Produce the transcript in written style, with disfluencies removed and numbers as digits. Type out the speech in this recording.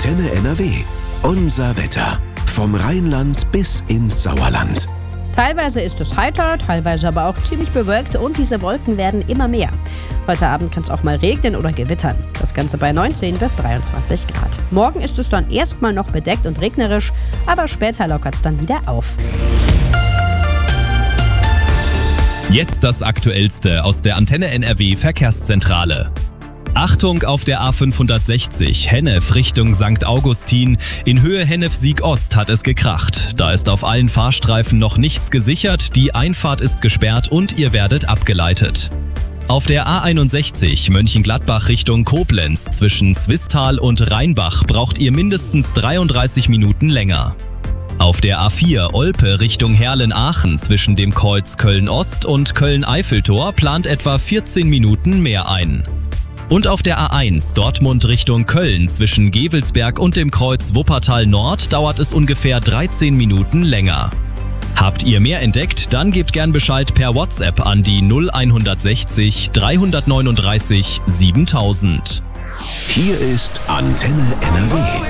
Antenne NRW. Unser Wetter. Vom Rheinland bis ins Sauerland. Teilweise ist es heiter, teilweise aber auch ziemlich bewölkt und diese Wolken werden immer mehr. Heute Abend kann es auch mal regnen oder gewittern. Das Ganze bei 19 bis 23 Grad. Morgen ist es dann erstmal noch bedeckt und regnerisch, aber später lockert es dann wieder auf. Jetzt das Aktuellste aus der Antenne NRW Verkehrszentrale. Achtung auf der A560, Hennef Richtung St. Augustin. In Höhe Hennef-Sieg Ost hat es gekracht. Da ist auf allen Fahrstreifen noch nichts gesichert, die Einfahrt ist gesperrt und ihr werdet abgeleitet. Auf der A61 Mönchengladbach Richtung Koblenz zwischen Swisttal und Rheinbach braucht ihr mindestens 33 Minuten länger. Auf der A4 Olpe Richtung Herlen-Aachen zwischen dem Kreuz Köln-Ost und Köln-Eiffeltor plant etwa 14 Minuten mehr ein. Und auf der A1 Dortmund Richtung Köln zwischen Gevelsberg und dem Kreuz Wuppertal Nord dauert es ungefähr 13 Minuten länger. Habt ihr mehr entdeckt? Dann gebt gern Bescheid per WhatsApp an die 0160 339 7000. Hier ist Antenne NRW.